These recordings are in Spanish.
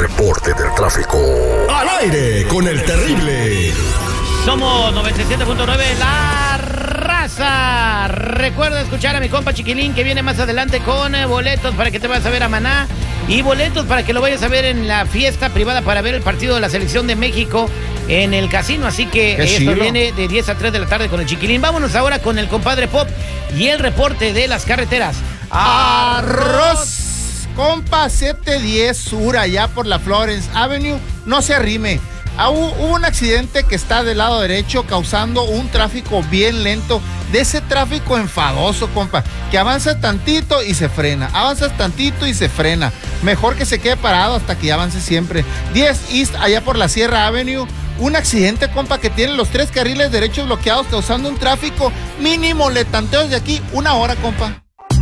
reporte del tráfico. Al aire con el terrible. Somos 97.9, La Raza. Recuerda escuchar a mi compa Chiquilín, que viene más adelante con boletos para que te vayas a ver a Maná y boletos para que lo vayas a ver en la fiesta privada para ver el partido de la selección de México en el casino. Así que esto viene de 10 a 3 de la tarde con el Chiquilín. Vámonos ahora con el compadre Pop y el reporte de las carreteras. Arroz, compa, 710 Sur, allá por la Florence Avenue, no se arrime. Hubo un accidente que está del lado derecho causando un tráfico bien lento, de ese tráfico enfadoso, compa, que avanza tantito y se frena, avanzas tantito y se frena. Mejor que se quede parado hasta que ya avance siempre. 10 East, allá por la Sierra Avenue, un accidente, compa, que tiene los 3 carriles derechos bloqueados, causando un tráfico mínimo, le tanteo desde aquí 1 hora, compa.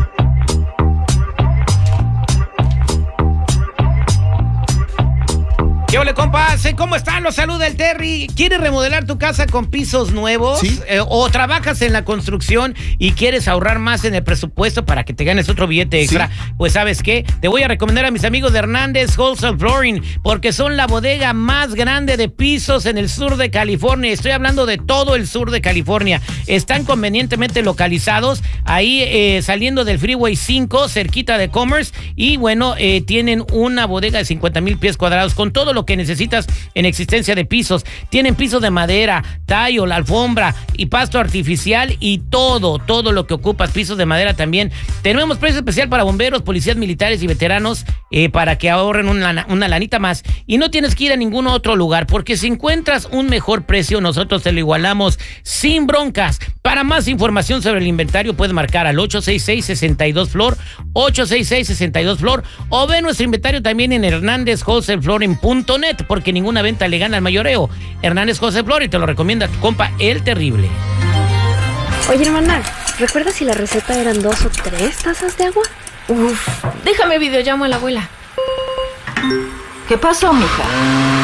¿Qué ole, compas? ¿Cómo están? Los saluda el Terry. ¿Quieres remodelar tu casa con pisos nuevos? ¿Sí? ¿O trabajas en la construcción y quieres ahorrar más en el presupuesto para que te ganes otro billete extra? ¿Sí? Pues, ¿sabes qué? Te voy a recomendar a mis amigos de Hernández Wholesale Flooring, porque son la bodega más grande de pisos en el sur de California. Estoy hablando de todo el sur de California. Están convenientemente localizados ahí saliendo del Freeway 5, cerquita de Commerce. Y bueno, tienen una bodega de 50,000 pies cuadrados con todo lo que necesitas en existencia de pisos. Tienen pisos de madera, tile, alfombra y pasto artificial y todo lo que ocupas. Pisos de madera también. Tenemos precio especial para bomberos, policías militares y veteranos para que ahorren una lanita más. Y no tienes que ir a ningún otro lugar, porque si encuentras un mejor precio, nosotros te lo igualamos sin broncas. Para más información sobre el inventario, puedes marcar al 866-62-FLOR, 866-62-FLOR, o ve nuestro inventario también en HernándezWholesaleFlooring.net, porque ninguna venta le gana al mayoreo. Hernández Wholesale Flooring, te lo recomienda tu compa El Terrible. Oye, hermana, ¿recuerdas si la receta eran 2 o 3 tazas de agua? Uf, déjame videollamo a la abuela. ¿Qué pasó, mija?